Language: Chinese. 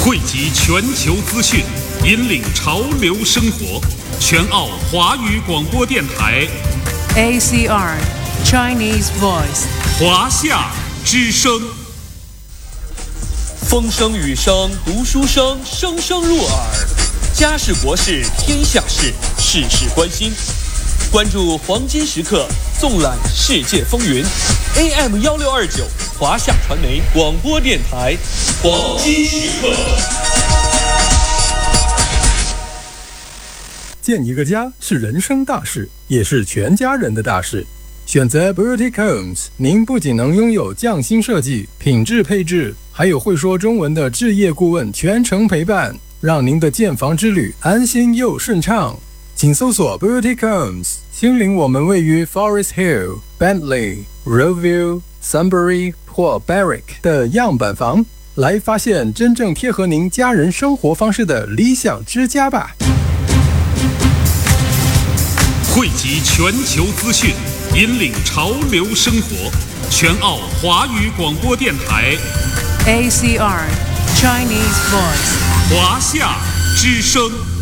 汇集全球资讯，引领潮流生活。全澳华语广播电台 ACR Chinese Voice 华夏之声。 风声雨声读书声，声声入耳。家事国事天下事，事事关心。关注黄金时刻，纵览世界风云。AM1629华夏传媒广播电台，黄金时刻。 建一个家是人生大事，也是全家人的大事。选择 Boutique Homes， 您不仅能拥有匠心设计、品质配置，还有会说中文的置业顾问全程陪伴，让您的建房之旅安心又顺畅。请搜索 Boutique Homes， 亲临我们位于 Forest Hill、Bentley、Roeville、Sunbury 或 Berwick 的样板房，来发现真正贴合您家人生活方式的理想之家吧。 汇集全球资讯，引领潮流生活。全澳华语广播电台 ACR Chinese Voice 华夏之声。